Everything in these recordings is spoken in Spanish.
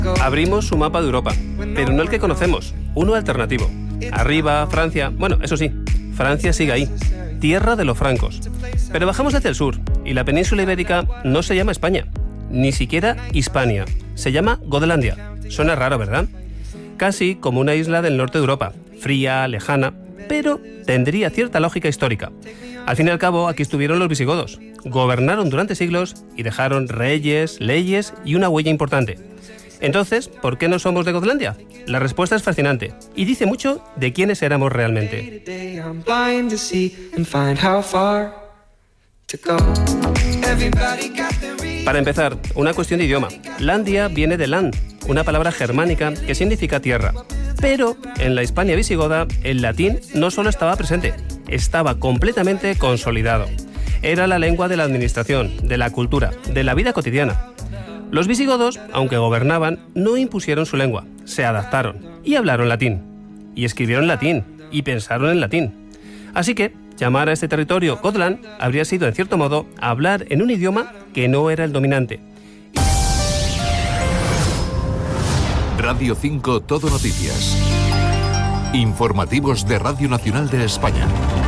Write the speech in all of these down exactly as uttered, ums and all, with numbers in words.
Abrimos su mapa de Europa, pero no el que conocemos, uno alternativo. Arriba, Francia, bueno, eso sí, Francia sigue ahí, tierra de los francos. Pero bajamos hacia el sur, y la península ibérica no se llama España, ni siquiera Hispania, se llama Godelandia. Suena raro, ¿verdad? Casi como una isla del norte de Europa, fría, lejana, pero tendría cierta lógica histórica. Al fin y al cabo, aquí estuvieron los visigodos, gobernaron durante siglos y dejaron reyes, leyes y una huella importante. Entonces, ¿por qué no somos de Godelandia? La respuesta es fascinante y dice mucho de quiénes éramos realmente. Para empezar, una cuestión de idioma. Landia viene de land, una palabra germánica que significa tierra. Pero en la Hispania visigoda, el latín no solo estaba presente, estaba completamente consolidado. Era la lengua de la administración, de la cultura, de la vida cotidiana. Los visigodos, aunque gobernaban, no impusieron su lengua, se adaptaron y hablaron latín. Y escribieron latín, y pensaron en latín. Así que, llamar a este territorio Gotland habría sido, en cierto modo, hablar en un idioma que no era el dominante. Radio cinco Todo Noticias. Informativos de Radio Nacional de España.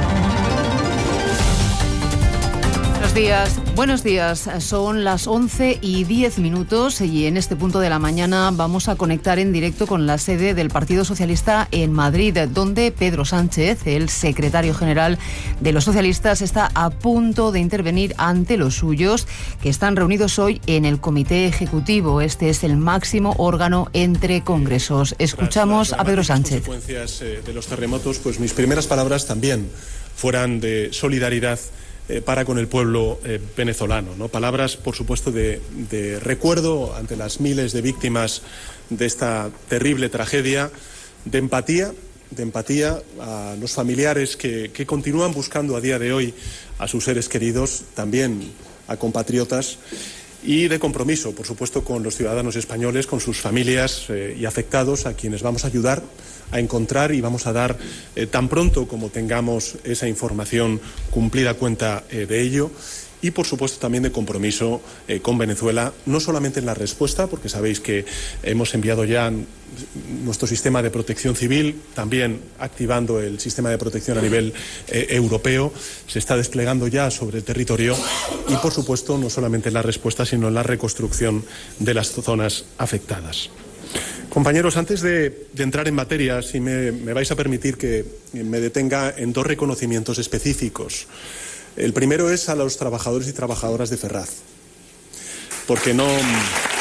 Buenos días, buenos días. Son las once y diez minutos y en este punto de la mañana vamos a conectar en directo con la sede del Partido Socialista en Madrid, donde Pedro Sánchez, el secretario general de los socialistas, está a punto de intervenir ante los suyos, que están reunidos hoy en el Comité Ejecutivo. Este es el máximo órgano entre congresos. Escuchamos las, las a Pedro Sánchez. Las consecuencias eh, de los terremotos, pues mis primeras palabras también fueran de solidaridad Eh, para con el pueblo eh, venezolano, ¿no? Palabras, por supuesto, de, de recuerdo ante las miles de víctimas de esta terrible tragedia, de empatía, de empatía a los familiares que, que continúan buscando a día de hoy a sus seres queridos, también a compatriotas, y de compromiso, por supuesto, con los ciudadanos españoles, con sus familias eh, y afectados, a quienes vamos a ayudar a encontrar y vamos a dar eh, tan pronto como tengamos esa información cumplida cuenta eh, de ello. Y, por supuesto, también de compromiso eh, con Venezuela, no solamente en la respuesta, porque sabéis que hemos enviado ya nuestro sistema de protección civil, también activando el sistema de protección a nivel eh, europeo, se está desplegando ya sobre el territorio y, por supuesto, no solamente en la respuesta, sino en la reconstrucción de las zonas afectadas. Compañeros, antes de, de entrar en materia, si me, me vais a permitir que me detenga en dos reconocimientos específicos. El primero es a los trabajadores y trabajadoras de Ferraz, porque no...